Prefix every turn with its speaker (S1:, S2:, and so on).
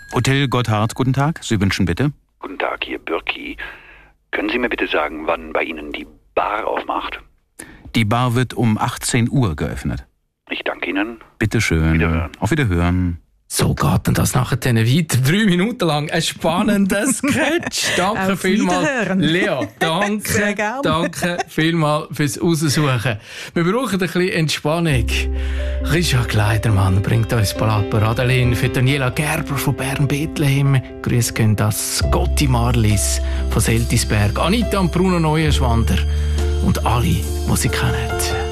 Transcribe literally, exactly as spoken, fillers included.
S1: Hotel Gotthard, guten Tag. Sie wünschen bitte?
S2: Guten Tag, hier Birki. Können Sie mir bitte sagen, wann bei Ihnen die Bar aufmacht?
S1: Die Bar wird um achtzehn Uhr geöffnet.
S2: Ich danke Ihnen.
S1: Bitte schön.
S2: Wiederhören.
S1: Auf Wiederhören.
S3: So geht denn das nachher dann weiter. Drei Minuten lang ein spannender Sketch. Danke
S4: Auf
S3: vielmals,
S4: Wiederhören.
S3: Lea.
S4: Sehr
S3: Danke,
S4: gerne.
S3: danke vielmals fürs Raussuchen. Wir brauchen ein bisschen Entspannung. Richard Kleidermann bringt uns Palaper. Adeline für Daniela Gerber von Bern-Bethlehem. Grüß gehen das Gotti Marlis von Seltisberg. Anita und Bruno Neuenschwander. Und alle, die sie kennen.